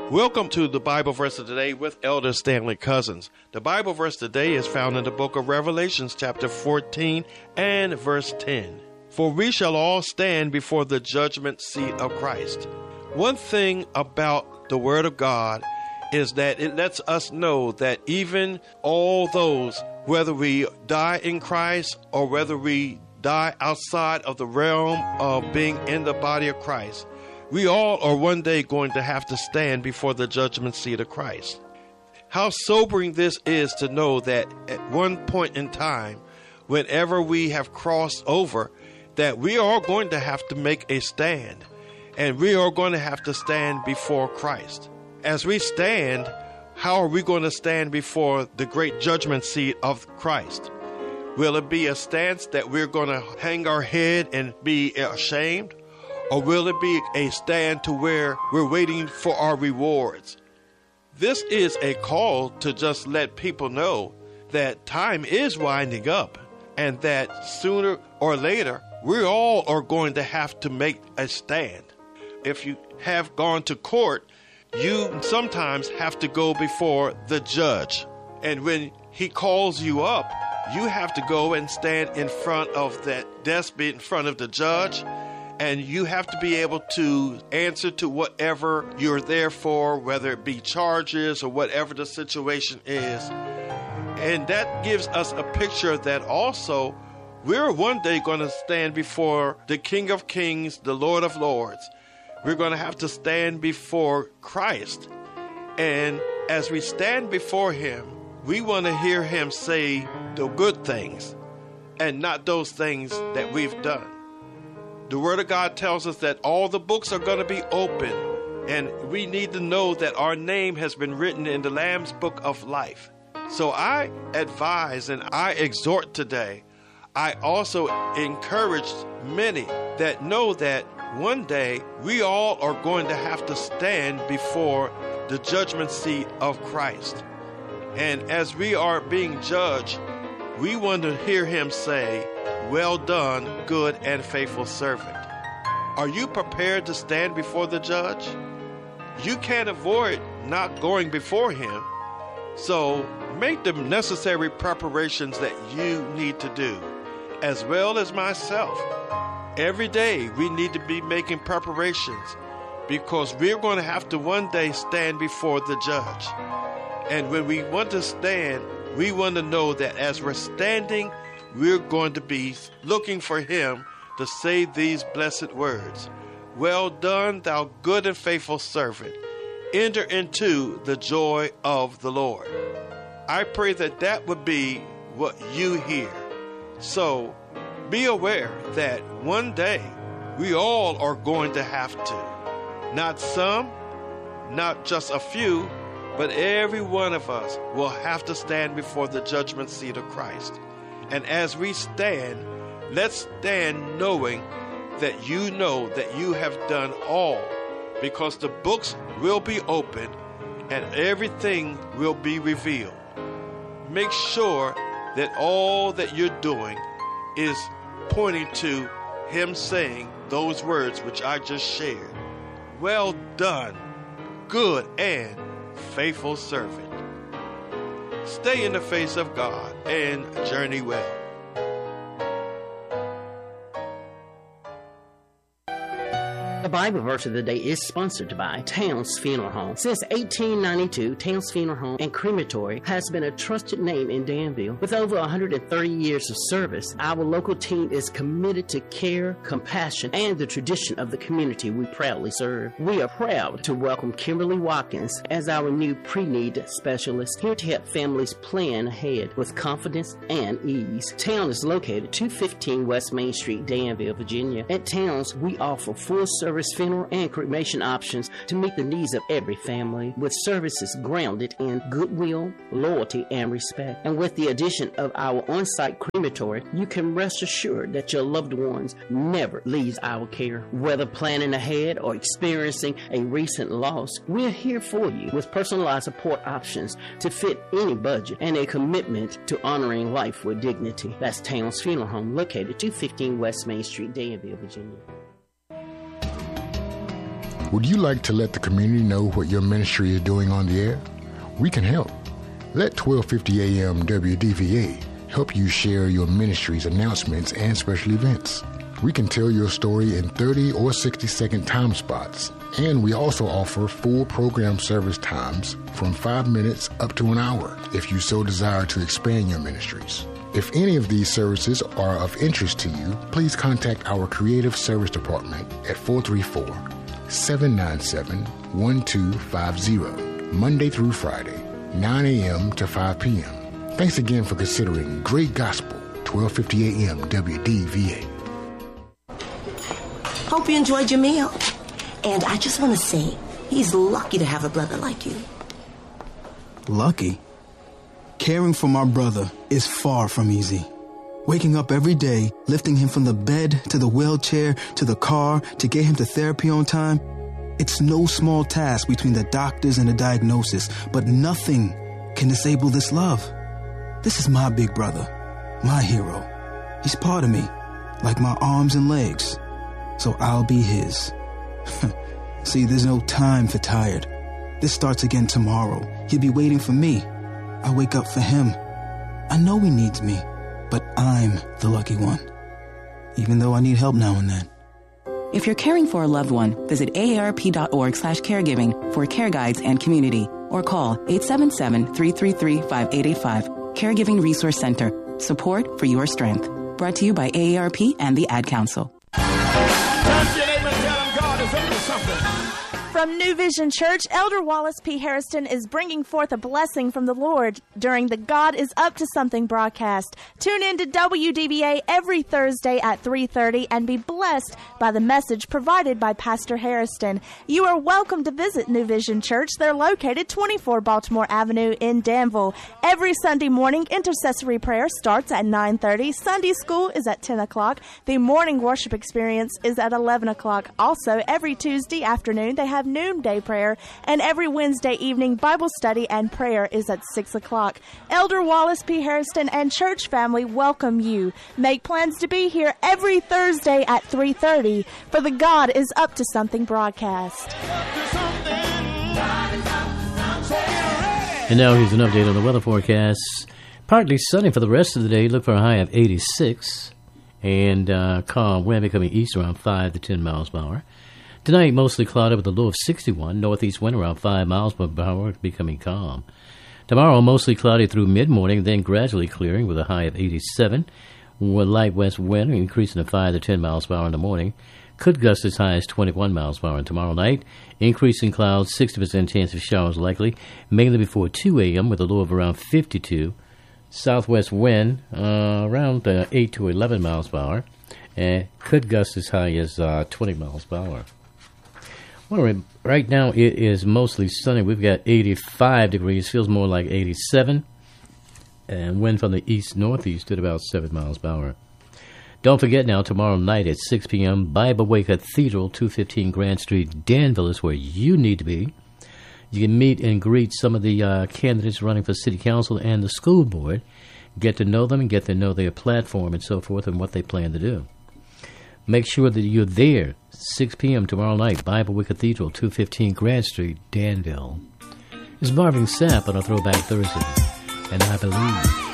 Welcome to the Bible verse of today with Elder Stanley Cousins. The Bible verse today is found in the book of Revelations chapter 14 and verse 10. For we shall all stand before the judgment seat of Christ. One thing about the Word of God is that it lets us know that even all those, whether we die in Christ or whether we die outside of the realm of being in the body of Christ, we all are one day going to have to stand before the judgment seat of Christ. How sobering this is to know that at one point in time, whenever we have crossed over, that we are going to have to make a stand, and we are going to have to stand before Christ. As we stand, how are we going to stand before the great judgment seat of Christ? Will it be a stance that we're going to hang our head and be ashamed? Or will it be a stand to where we're waiting for our rewards? This is a call to just let people know that time is winding up and that sooner or later, we all are going to have to make a stand. If you have gone to court, you sometimes have to go before the judge. And when he calls you up, you have to go and stand in front of that desk, in front of the judge. And you have to be able to answer to whatever you're there for, whether it be charges or whatever the situation is. And that gives us a picture that also we're one day going to stand before the King of Kings, the Lord of Lords. We're going to have to stand before Christ. And as we stand before him, we want to hear him say the good things and not those things that we've done. The Word of God tells us that all the books are going to be open, and we need to know that our name has been written in the Lamb's Book of Life. So I advise and I exhort today, I also encourage many that know that one day we all are going to have to stand before the judgment seat of Christ. And as we are being judged, we want to hear him say, "Well done, good and faithful servant." Are you prepared to stand before the judge? You can't avoid not going before him. So make the necessary preparations that you need to do, as well as myself. Every day we need to be making preparations because we're going to have to one day stand before the judge. And when we want to stand, we want to know that as we're standing, we're going to be looking for him to say these blessed words. "Well done, thou good and faithful servant. Enter into the joy of the Lord." I pray that that would be what you hear. So be aware that one day we all are going to have to. Not some, not just a few, but every one of us will have to stand before the judgment seat of Christ. And as we stand, let's stand knowing that you know that you have done all, because the books will be open and everything will be revealed. Make sure that all that you're doing is pointing to him saying those words which I just shared. "Well done, good and faithful servant." Stay in the face of God and journey well. The Bible verse of the day is sponsored by Towns Funeral Home. Since 1892, Towns Funeral Home and Crematory has been a trusted name in Danville. With over 130 years of service, our local team is committed to care, compassion, and the tradition of the community we proudly serve. We are proud to welcome Kimberly Watkins as our new pre-need specialist, here to help families plan ahead with confidence and ease. Town is located 215 West Main Street, Danville, Virginia. At Towns, we offer full-service funeral and cremation options to meet the needs of every family, with services grounded in goodwill, loyalty, and respect. And with the addition of our on-site crematory, you can rest assured that your loved ones never leave our care. Whether planning ahead or experiencing a recent loss, we're here for you with personalized support options to fit any budget and a commitment to honoring life with dignity. That's Towns Funeral Home, located 215 West Main Street, Danville, Virginia. Would you like to let the community know what your ministry is doing on the air? We can help. Let 1250 AM WDVA help you share your ministry's announcements and special events. We can tell your story in 30 or 60-second time spots, and we also offer full program service times from 5 minutes up to an hour if you so desire to expand your ministries. If any of these services are of interest to you, please contact our Creative Service Department at 434-797-1250, Monday through Friday, 9 a.m. to 5 p.m. Thanks again for considering Great Gospel, 1250 AM WDVA. Hope you enjoyed your meal. And I just want to say, he's lucky to have a brother like you. Lucky? Caring for my brother is far from easy. Waking up every day, lifting him from the bed to the wheelchair to the car to get him to therapy on time, it's no small task between the doctors and the diagnosis, but nothing can disable this love. This is my big brother, my hero. He's part of me, like my arms and legs. So I'll be his. See, there's no time for tired. This starts again tomorrow. He'll be waiting for me. I wake up for him. I know he needs me, but I'm the lucky one. Even though I need help now and then. If you're caring for a loved one, visit aarp.org/caregiving for care guides and community, or call 877-333-5885. Caregiving Resource Center. Support for your strength. Brought to you by AARP and the Ad Council. From New Vision Church, Elder Wallace P. Harrison is bringing forth a blessing from the Lord during the God is Up to Something broadcast. Tune in to WDVA every Thursday at 3:30 and be blessed by the message provided by Pastor Harrison. You are welcome to visit New Vision Church. They're located 24 Baltimore Avenue in Danville. Every Sunday morning, intercessory prayer starts at 9:30. Sunday school is at 10 o'clock. The morning worship experience is at 11 o'clock. Also, every Tuesday afternoon, they have noonday prayer, and every Wednesday evening Bible study and prayer is at 6 o'clock. Elder Wallace P. Harrison and church family welcome you. Make plans to be here every Thursday at 3:30 for the God is Up to Something broadcast. And now here's an update on the weather forecast. Partly sunny for the rest of the day. Look for a high of 86 and calm wind becoming east around 5 to 10 miles per hour. Tonight, mostly cloudy with a low of 61. Northeast wind around 5 miles per hour, becoming calm. Tomorrow, mostly cloudy through mid-morning, then gradually clearing with a high of 87. With light west wind increasing to 5 to 10 miles per hour in the morning. Could gust as high as 21 miles per hour. And tomorrow night, increasing clouds, 60% chance of showers likely, mainly before 2 a.m. with a low of around 52. Southwest wind around 8 to 11 miles per hour. And could gust as high as 20 miles per hour. Well, right now it is mostly sunny. We've got 85 degrees. Feels more like 87. And wind from the east-northeast at about 7 miles per hour. Don't forget now, tomorrow night at 6 p.m., Bible Way Cathedral, 215 Grand Street, Danville is where you need to be. You can meet and greet some of the candidates running for city council and the school board. Get to know them and get to know their platform and so forth and what they plan to do. Make sure that you're there, 6 p.m. tomorrow night, Bible Way Cathedral, 215 Grand Street, Danville. It's Marvin Sapp on a Throwback Thursday, and I believe.